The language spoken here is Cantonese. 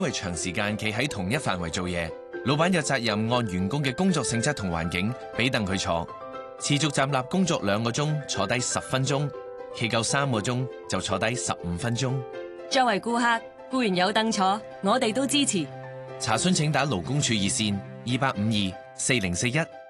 因為長時間企喺同一範圍做嘢，老闆有責任按員工嘅工作性質同環境俾凳佢坐。持續站立工作2個鐘，坐低10分鐘；企夠3個鐘就坐低15分鐘。 作為顧客，固然有凳坐，我哋都支持。 查詢請打勞工處熱線28524041。